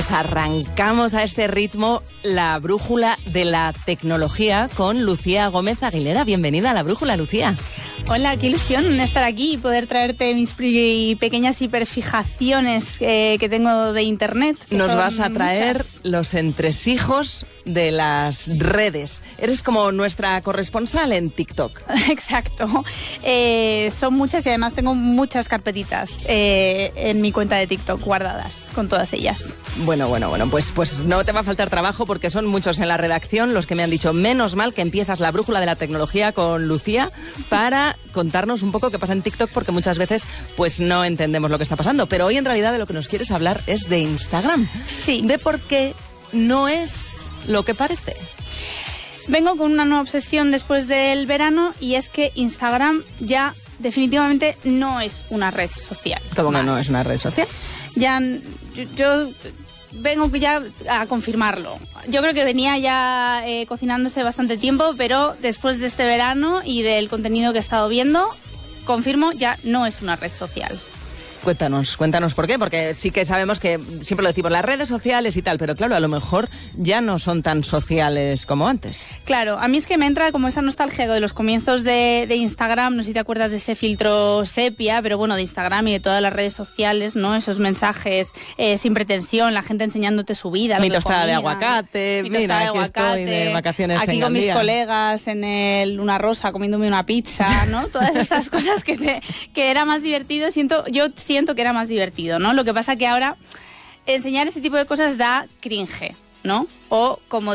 Pues arrancamos a este ritmo la brújula de la tecnología con Lucía Gómez Aguilera. Bienvenida a la brújula, Lucía. Hola, qué ilusión estar aquí y poder traerte mis pequeñas hiperfijaciones que tengo de internet. Nos vas a traer los entresijos de las redes. Eres como nuestra corresponsal en TikTok. Exacto. Son muchas y además tengo muchas carpetitas en mi cuenta de TikTok guardadas con todas ellas. Bueno, pues no te va a faltar trabajo porque son muchos en la redacción los que me han dicho, menos mal que empiezas la brújula de la tecnología con Lucía para contarnos un poco qué pasa en TikTok, porque muchas veces pues no entendemos lo que está pasando. Pero hoy en realidad de lo que nos quieres hablar es de Instagram. Sí. De por qué no es lo que parece. Vengo con una nueva obsesión después del verano y es que Instagram ya definitivamente no es una red social. ¿Cómo que no es una red social? Ya yo vengo ya a confirmarlo. Yo creo que venía ya cocinándose bastante tiempo, pero después de este verano y del contenido que he estado viendo, confirmo, ya no es una red social. Cuéntanos por qué, porque sí que sabemos que siempre lo decimos, las redes sociales y tal, pero claro, a lo mejor ya no son tan sociales como antes. Claro, a mí es que me entra como esa nostalgia de los comienzos de Instagram, no sé si te acuerdas de ese filtro sepia, pero bueno, de Instagram y de todas las redes sociales, ¿no? Esos mensajes sin pretensión, la gente enseñándote su vida, mi tostada de aguacate, mira, aquí estoy de vacaciones aquí con mis colegas en el Luna Rosa comiéndome una pizza, ¿no? Todas estas cosas que era más divertido, yo siento que era más divertido, ¿no? Lo que pasa que ahora enseñar ese tipo de cosas da cringe, ¿no? O como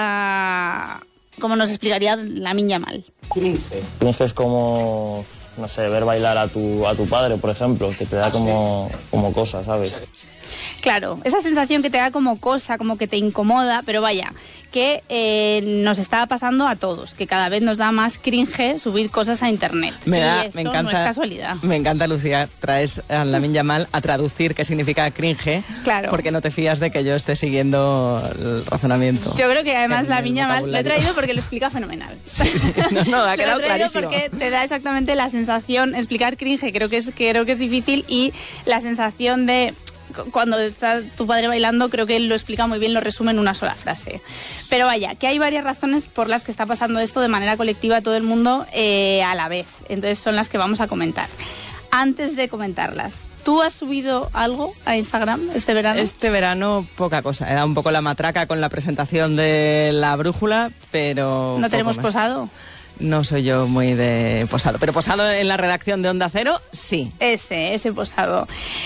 nos explicaría Lamine Yamal. Cringe es como, no sé, ver bailar a tu padre, por ejemplo, que te da como cosa, ¿sabes? Claro, esa sensación que te da como cosa, como que te incomoda, pero vaya, que nos está pasando a todos, que cada vez nos da más cringe subir cosas a internet. Me encanta, no es casualidad. Me encanta, Lucía, traes a Lamine Yamal a traducir qué significa cringe, claro, porque no te fías de que yo esté siguiendo el razonamiento. Yo creo que además Lamine Yamal lo he traído porque lo explica fenomenal. Sí, no, ha quedado clarísimo. Porque te da exactamente la sensación, explicar cringe creo que es difícil, y la sensación de cuando está tu padre bailando, creo que él lo explica muy bien, lo resume en una sola frase. Pero vaya, que hay varias razones por las que está pasando esto de manera colectiva a todo el mundo a la vez. Entonces son las que vamos a comentar. Antes de comentarlas, ¿tú has subido algo a Instagram este verano? Este verano poca cosa. He dado un poco la matraca con la presentación de la brújula, pero ¿No tenemos posado? No soy yo muy de posado, pero posado en la redacción de Onda Cero, sí. Ese posado.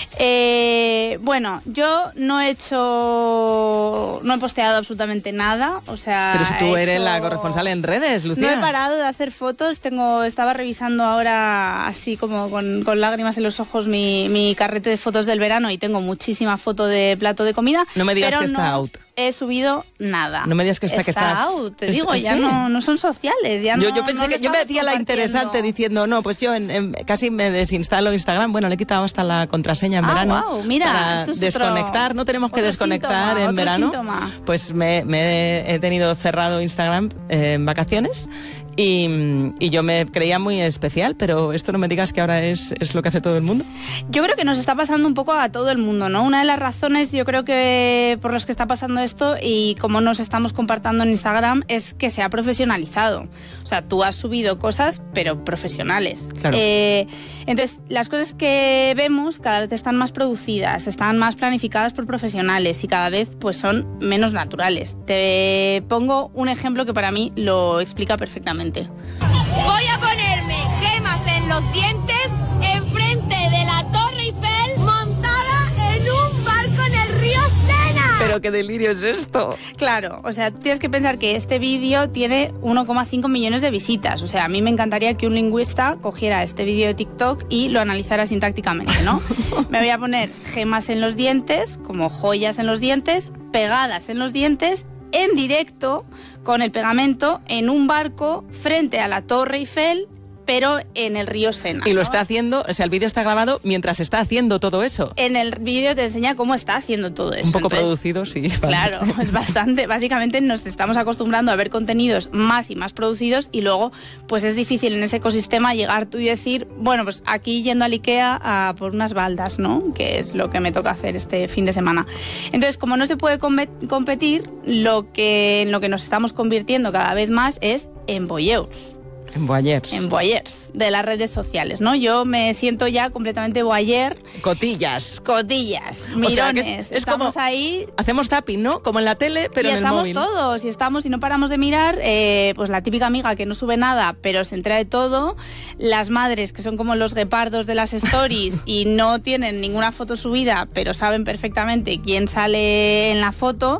Bueno, yo no he posteado absolutamente nada, o sea... Pero si tú eres la corresponsal en redes, Lucía. No he parado de hacer fotos, estaba revisando ahora así como con lágrimas en los ojos mi carrete de fotos del verano y tengo muchísima foto de plato de comida. No me digas que está out. He subido nada. No me digas que está out, te digo, ya no son sociales, ya yo pensé que yo me hacía la interesante diciendo, no, pues yo casi me desinstalo Instagram. Bueno, le he quitado hasta la contraseña en verano. Wow, mira, para esto es desconectar. No tenemos que desconectar en verano. Síntoma. Pues he tenido cerrado Instagram en vacaciones y yo me creía muy especial, pero esto no me digas que ahora es lo que hace todo el mundo. Yo creo que nos está pasando un poco a todo el mundo, ¿no? Una de las razones, yo creo que por las que está pasando esto y cómo nos estamos compartiendo en Instagram es que se ha profesionalizado. O sea, tú has subido cosas, pero profesionales. Claro. Entonces, las cosas que vemos cada vez están más producidas, están más planificadas por profesionales y cada vez pues son menos naturales. Te pongo un ejemplo que para mí lo explica perfectamente. Voy a ponerme gemas en los dientes enfrente de la Torre Eiffel montada en un barco en el río Sena. ¿Pero qué delirio es esto? Claro, o sea, tienes que pensar que este vídeo tiene 1,5 millones de visitas. O sea, a mí me encantaría que un lingüista cogiera este vídeo de TikTok y lo analizara sintácticamente, ¿no? Me voy a poner gemas en los dientes, como joyas en los dientes, pegadas en los dientes, en directo, con el pegamento, en un barco, frente a la Torre Eiffel, pero en el río Sena. Y lo ¿no? está haciendo, o sea, el vídeo está grabado mientras está haciendo todo eso. En el vídeo te enseña cómo está haciendo todo eso. Un poco Entonces, producido, sí. Claro, es bastante. Básicamente nos estamos acostumbrando a ver contenidos más y más producidos y luego pues es difícil en ese ecosistema llegar tú y decir, bueno, pues aquí yendo al Ikea a por unas baldas, ¿no? Que es lo que me toca hacer este fin de semana. Entonces, como no se puede competir, en lo que nos estamos convirtiendo cada vez más es en voyeurs. En voyeurs. En voyeurs de las redes sociales, ¿no? Yo me siento ya completamente voyeur. Cotillas. Mirones. O sea, que es estamos como, ahí. Hacemos tapping, ¿no? Como en la tele, pero en el móvil. Y estamos y no paramos de mirar, pues la típica amiga que no sube nada, pero se entera de todo. Las madres que son como los guepardos de las stories y no tienen ninguna foto subida, pero saben perfectamente quién sale en la foto.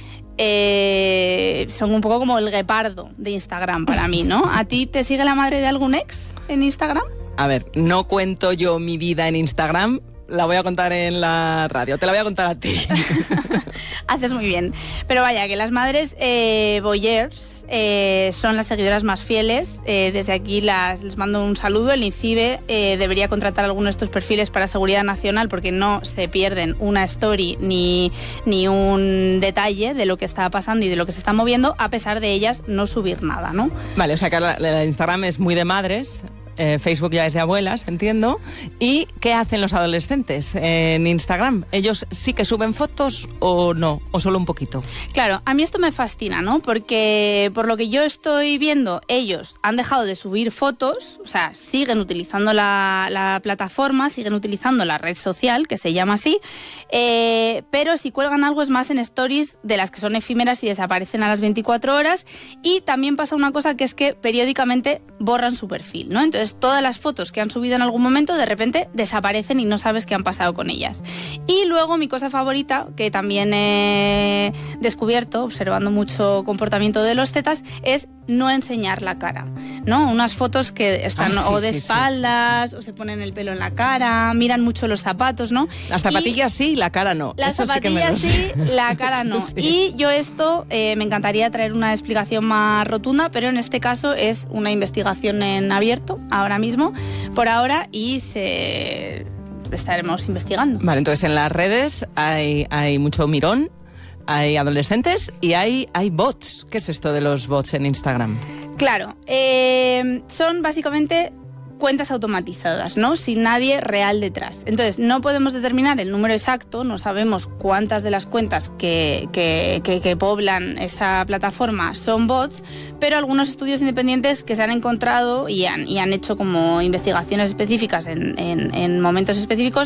Son un poco como el guepardo de Instagram para mí, ¿no? ¿A ti te sigue la madre de algún ex en Instagram? A ver, no cuento yo mi vida en Instagram, la voy a contar en la radio, te la voy a contar a ti. Haces muy bien. Pero vaya, que las madres voyeurs son las seguidoras más fieles. Desde aquí les mando un saludo. El INCIBE debería contratar alguno de estos perfiles para seguridad nacional porque no se pierden una story ni un detalle de lo que está pasando y de lo que se está moviendo, a pesar de ellas no subir nada, ¿no? Vale, o sea que la Instagram es muy de madres. Facebook ya es de abuelas, entiendo. ¿Y qué hacen los adolescentes en Instagram? ¿Ellos sí que suben fotos o no? ¿O solo un poquito? Claro, a mí esto me fascina, ¿no? Porque por lo que yo estoy viendo, ellos han dejado de subir fotos, o sea, siguen utilizando la plataforma, siguen utilizando la red social, que se llama así, pero si cuelgan algo es más en stories de las que son efímeras y desaparecen a las 24 horas. Y también pasa una cosa, que es que periódicamente borran su perfil, ¿no? Entonces, todas las fotos que han subido en algún momento de repente desaparecen y no sabes qué han pasado con ellas. Y luego mi cosa favorita, que también he descubierto observando mucho comportamiento de los tetas, es no enseñar la cara, ¿no? Unas fotos que están de espaldas, o se ponen el pelo en la cara, miran mucho los zapatos, ¿no? Las zapatillas sí, la cara no. Las zapatillas sí, la cara no. Sí. Y yo esto me encantaría traer una explicación más rotunda, pero en este caso es una investigación en abierto ahora mismo, por ahora, y estaremos investigando. Vale, entonces en las redes hay mucho mirón, hay adolescentes y hay bots. ¿Qué es esto de los bots en Instagram? Claro, son básicamente cuentas automatizadas, ¿no? Sin nadie real detrás. Entonces, no podemos determinar el número exacto, no sabemos cuántas de las cuentas que poblan esa plataforma son bots, pero algunos estudios independientes que se han encontrado y han hecho como investigaciones específicas en momentos específicos